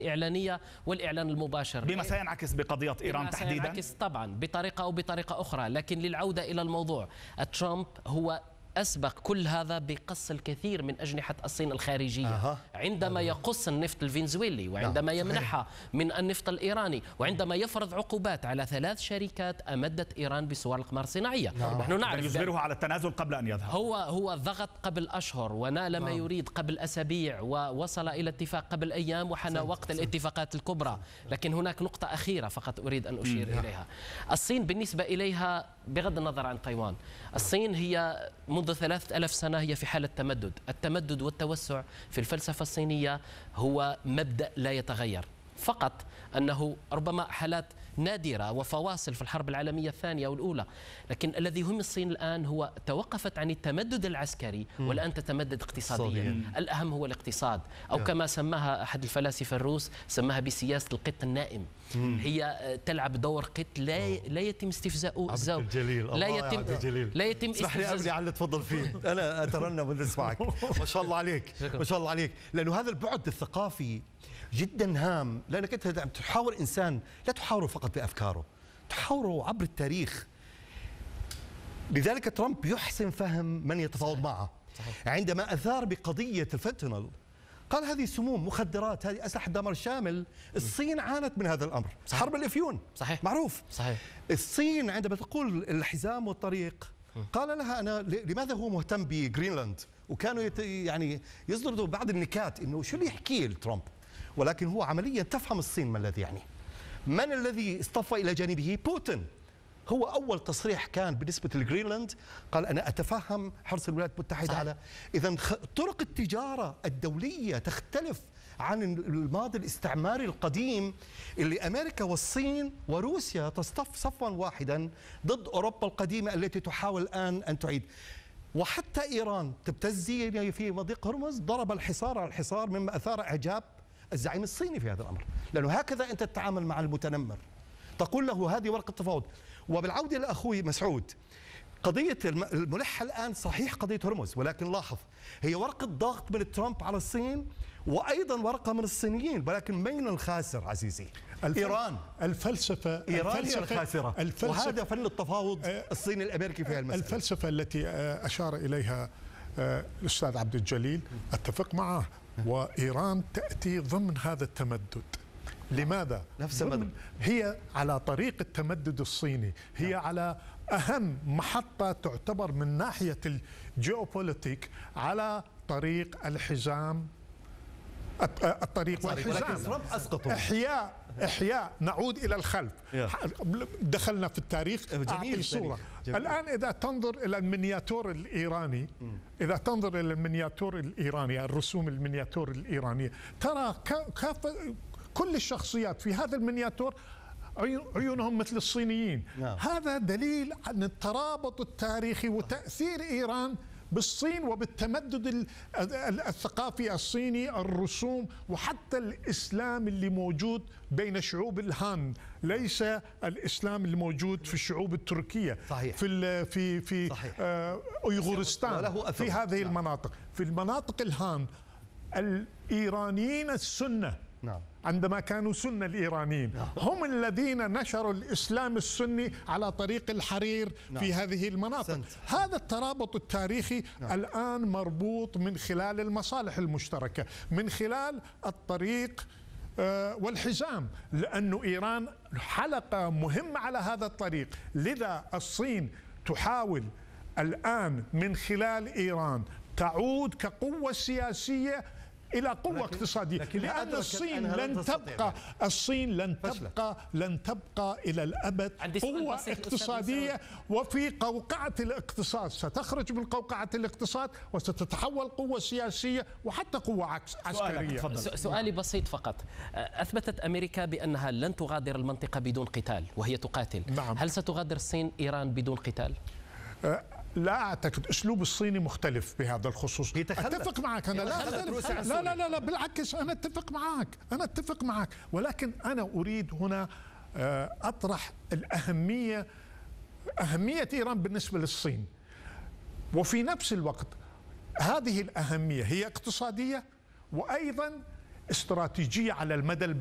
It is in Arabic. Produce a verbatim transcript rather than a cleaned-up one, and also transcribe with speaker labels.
Speaker 1: الإعلانية والإعلان المباشر
Speaker 2: بما سينعكس بقضية إيران
Speaker 1: بما
Speaker 2: تحديدا.
Speaker 1: سينعكس طبعا بطريقة أو بطريقة أخرى. لكن للعودة إلى الموضوع، ترامب هو أسبق كل هذا بقص الكثير من أجنحة الصين الخارجية أه. عندما يقص النفط الفنزويلي، وعندما يمنحها من النفط الإيراني، وعندما يفرض عقوبات على ثلاث شركات أمدت إيران بصور الأقمار الصناعية.
Speaker 2: نحن نعرف يجبرها على التنازل قبل أن يذهب.
Speaker 1: هو هو ضغط قبل أشهر ونال ما يريد قبل أسابيع، ووصل إلى اتفاق قبل أيام، وحان وقت الاتفاقات الكبرى. لكن هناك نقطة أخيرة فقط أريد أن أشير إليها. الصين بالنسبة إليها بغض النظر عن تايوان، الصين هي منذ ثلاثة ألاف سنة هي في حالة تمدد. التمدد والتوسع في الفلسفة الصينية هو مبدأ لا يتغير، فقط أنه ربما حالات نادرة وفواصل في الحرب العالمية الثانية والأولى. لكن الذي يهم الصين الآن هو توقفت عن التمدد العسكري والآن تتمدد اقتصاديا. الأهم هو الاقتصاد، أو كما سماها أحد الفلاسفة الروس سماها بسياسة القط النائم. هي تلعب دور قط لا لا يتم استفزاؤه الزوج، لا يتم لا يتم
Speaker 3: اسمح لي قبل على تفضل فيه. أنا أترنم ونسمعك. ما شاء الله عليك، ما شاء الله عليك، لأنه هذا البعد الثقافي جدا هام، لأنك أنت تحاور إنسان لا تحاوره فقط بأفكاره، تحاوره عبر التاريخ. لذلك ترامب يحسن فهم من يتفاوض معه. صحيح. عندما أثار بقضية الفنتانيل قال هذه سموم، مخدرات، هذه أسلحة دمار شامل. الصين عانت من هذا الأمر. صحيح. حرب الإفيون. صحيح. معروف. صحيح. الصين عندما تقول الحزام والطريق قال لها أنا لماذا هو مهتم بجرينلاند، وكانوا يعني يصدروا بعض النكات إنه شو اللي يحكيه ترامب، ولكن هو عمليا تفهم الصين ما الذي يعني. من الذي اصطفى إلى جانبه؟ بوتين. هو أول تصريح كان بالنسبة لجرينلاند قال أنا أتفهم حرص الولايات المتحدة على. إذا طرق التجارة الدولية تختلف عن الماضي الاستعماري القديم اللي أمريكا والصين وروسيا تصطف صفا واحدا ضد أوروبا القديمة التي تحاول الآن أن تعيد. وحتى إيران تبتزي في مضيق هرمز ضرب الحصار على الحصار، مما أثار إعجاب الزعيم الصيني في هذا الأمر، لأنه هكذا أنت تتعامل مع المتنمر، تقول له هذه ورقة تفاوض. وبالعودة لأخوي مسعود، قضية الملحة الآن صحيح قضية هرمز، ولكن لاحظ هي ورقة ضغط من ترامب على الصين، وأيضا ورقة من الصينيين، ولكن من الخاسر عزيزي؟ إيران.
Speaker 4: الفلسفة
Speaker 3: إيران الفلسفة هي الخاسرة، الفلسفة وهذا فن التفاوض الصيني الأمريكي في المسألة.
Speaker 4: الفلسفة التي أشار إليها الأستاذ عبد الجليل أتفق معه، وإيران تأتي ضمن هذا التمدد. لماذا؟
Speaker 3: نفس المدد.
Speaker 4: هي على طريق التمدد الصيني، هي على أهم محطة تعتبر من ناحية الجيوبوليتيك على طريق الحزام، الطريق والحزام. إحياء إحياء نعود إلى الخلف. دخلنا في التاريخ. أعطي صورة. الآن إذا تنظر إلى المينياتور الإيراني، إذا تنظر إلى المينياتور الإيراني، الرسوم المينياتور الإيرانية، ترى كافة كل الشخصيات في هذا المينياتور عيونهم مثل الصينيين. نعم. هذا دليل عن الترابط التاريخي وتأثير إيران بالصين وبالتمدد الثقافي الصيني، الرسوم، وحتى الإسلام اللي موجود بين شعوب الهان، ليس الإسلام اللي موجود في الشعوب التركية. صحيح. في في في صحيح. آه أويغورستان، في هذه المناطق. في المناطق الهان الإيرانيين السنة، نعم، عندما كانوا سنة الإيرانيين، نعم، هم الذين نشروا الإسلام السني على طريق الحرير، نعم، في هذه المناطق. سنت. هذا الترابط التاريخي، نعم، الآن مربوط من خلال المصالح المشتركة، من خلال الطريق والحزام، لأن إيران حلقة مهمة على هذا الطريق. لذا الصين تحاول الآن من خلال إيران تعود كقوة سياسية إلى قوة لكن اقتصادية، لكن لأن الصين لن تبقى الصين لن تبقى لن تبقى إلى الأبد قوة اقتصادية، وفي قوقعة الاقتصاد ستخرج من قوقعة الاقتصاد وستتحول قوة سياسية وحتى قوة عسكرية.
Speaker 1: سؤالي بسيط فقط. أثبتت أمريكا بأنها لن تغادر المنطقة بدون قتال وهي تقاتل. نعم. هل ستغادر الصين إيران بدون قتال؟
Speaker 4: أه لا أعتقد. أسلوب الصيني مختلف بهذا الخصوص. أتفق معك أنا. لا لا لا لا لا بالعكس، أنا أتفق معك أنا أتفق معك ولكن أنا أريد هنا أطرح الأهمية، أهمية إيران بالنسبة للصين، وفي نفس الوقت هذه الأهمية هي اقتصادية وأيضا استراتيجية على المدى